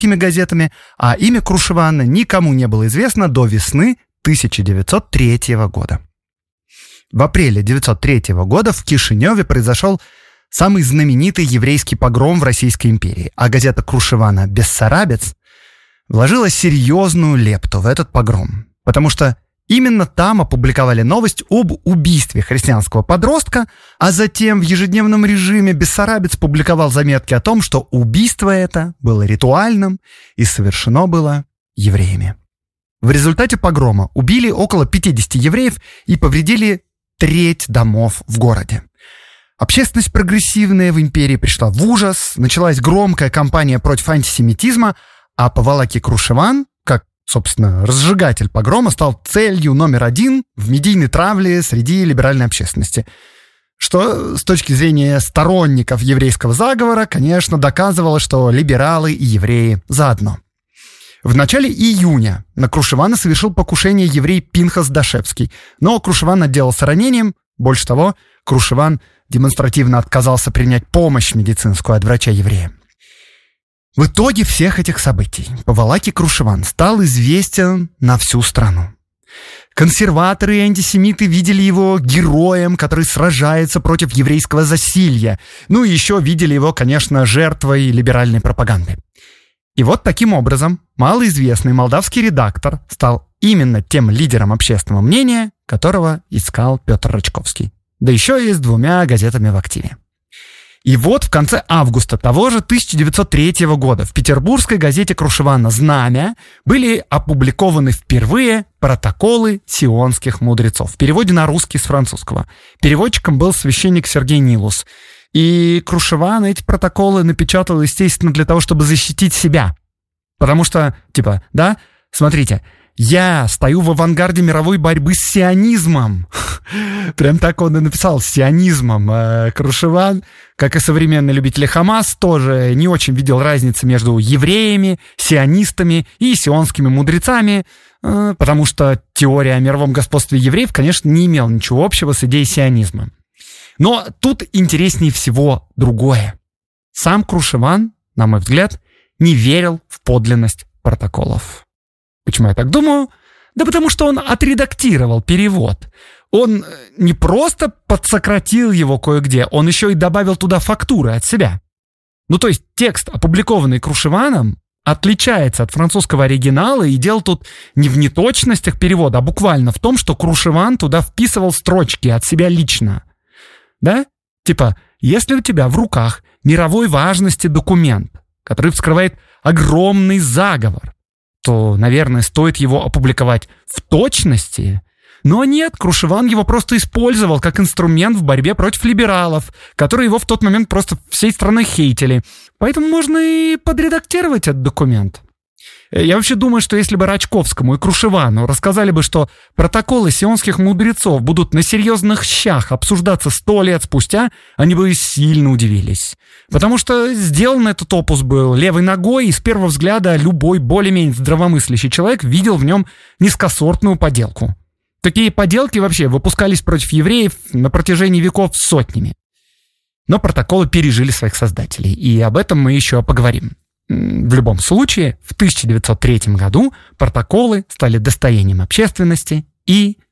газетами, а имя Крушевана никому не было известно до весны 1903 года. В апреле 1903 года в Кишиневе произошел самый знаменитый еврейский погром в Российской империи, а газета Крушевана «Бессарабец» вложила серьезную лепту в этот погром, потому что именно там опубликовали новость об убийстве христианского подростка, а затем в ежедневном режиме «Бессарабец» публиковал заметки о том, что убийство это было ритуальным и совершено было евреями. В результате погрома убили около 50 евреев и повредили треть домов в городе. Общественность прогрессивная в империи пришла в ужас, началась громкая кампания против антисемитизма, а Поволоки Крушеван, как, собственно, разжигатель погрома, стал целью номер один в медийной травле среди либеральной общественности. Что, с точки зрения сторонников еврейского заговора, конечно, доказывало, что либералы и евреи заодно. В начале июня на Крушевана совершил покушение еврей Пинхас Дашевский, но Крушеван отделался ранением. Больше того, Крушеван демонстративно отказался принять помощь медицинскую от врача-еврея. В итоге всех этих событий Поволоки Крушеван стал известен на всю страну. Консерваторы и антисемиты видели его героем, который сражается против еврейского засилья. Ну и еще видели его, конечно, жертвой либеральной пропаганды. И вот таким образом малоизвестный молдавский редактор стал именно тем лидером общественного мнения, которого искал Петр Рачковский. Да еще и с 2 газетами в активе. И вот в конце августа того же 1903 года в петербургской газете Крушевана «Знамя» были опубликованы впервые протоколы сионских мудрецов в переводе на русский с французского. Переводчиком был священник Сергей Нилус. И Крушеван эти протоколы напечатал, естественно, для того, чтобы защитить себя. Потому что, смотрите, я стою в авангарде мировой борьбы с сионизмом. Прям так он и написал, с сионизмом. Крушеван, как и современные любители Хамас, тоже не очень видел разницы между евреями, сионистами и сионскими мудрецами, потому что теория о мировом господстве евреев, конечно, не имела ничего общего с идеей сионизма. Но тут интереснее всего другое. Сам Крушеван, на мой взгляд, не верил в подлинность протоколов. Почему я так думаю? Да потому что он отредактировал перевод. Он не просто подсократил его кое-где, он еще и добавил туда фактуры от себя. Ну, то есть текст, опубликованный Крушеваном, отличается от французского оригинала, и дело тут не в неточностях перевода, а буквально в том, что Крушеван туда вписывал строчки от себя лично. Да? Типа, если у тебя в руках мировой важности документ, который вскрывает огромный заговор, то, наверное, стоит его опубликовать в точности. Но нет, Крушеван его просто использовал как инструмент в борьбе против либералов, которые его в тот момент просто всей страной хейтили. Поэтому можно и подредактировать этот документ. Я вообще думаю, что если бы Рачковскому и Крушевану рассказали бы, что протоколы сионских мудрецов будут на серьезных щах обсуждаться 100 лет спустя, они бы сильно удивились. Потому что сделан этот опус был левой ногой, и с первого взгляда любой более-менее здравомыслящий человек видел в нем низкосортную подделку. Такие поделки вообще выпускались против евреев на протяжении веков сотнями. Но протоколы пережили своих создателей, и об этом мы еще поговорим. В любом случае, в 1903 году протоколы стали достоянием общественности и